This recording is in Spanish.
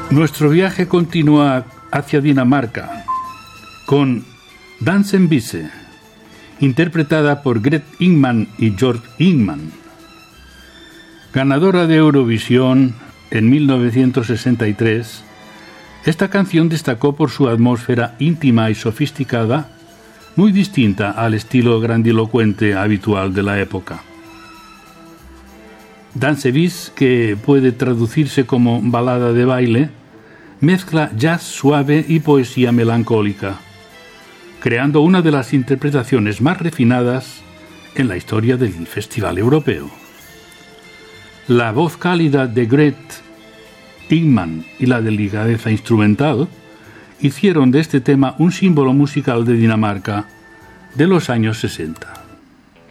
Nuestro viaje continúa hacia Dinamarca con Dansen Vise, interpretada por Gret Ingman y Georg Ingman. Ganadora de Eurovisión en 1963, esta canción destacó por su atmósfera íntima y sofisticada, muy distinta al estilo grandilocuente habitual de la época. Danse Vis, que puede traducirse como balada de baile, mezcla jazz suave y poesía melancólica, creando una de las interpretaciones más refinadas en la historia del Festival Europeo. La voz cálida de Gret Ingman y la delicadeza instrumental hicieron de este tema un símbolo musical de Dinamarca de los años 60.